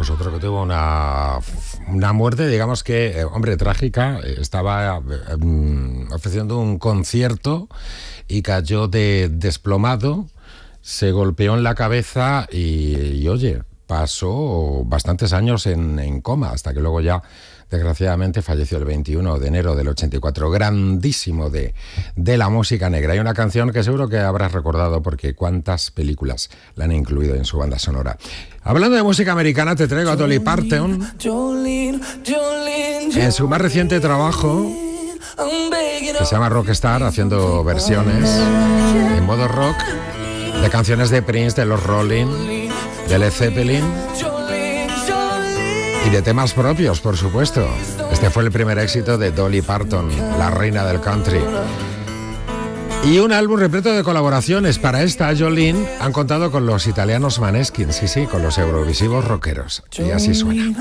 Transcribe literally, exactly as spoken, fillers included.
pues otro que tuvo una, una muerte, digamos que, eh, hombre, trágica. Estaba eh, ofreciendo un concierto y cayó de desplomado, se golpeó en la cabeza y, y oye, pasó bastantes años en, en coma, hasta que luego ya, desgraciadamente, falleció el veintiuno de enero del ochenta y cuatro. Grandísimo de, de la música negra. Hay una canción que seguro que habrás recordado porque cuántas películas la han incluido en su banda sonora. Hablando de música americana, te traigo a Dolly Parton. En su más reciente trabajo, que se llama Rockstar, haciendo versiones en modo rock de canciones de Prince, de los Rolling, de Led Zeppelin y de temas propios, por supuesto. Este fue el primer éxito de Dolly Parton, la reina del country. Y un álbum repleto de colaboraciones. Para esta, Jolene, han contado con los italianos Maneskin, sí, sí, con los eurovisivos rockeros. Y así suena.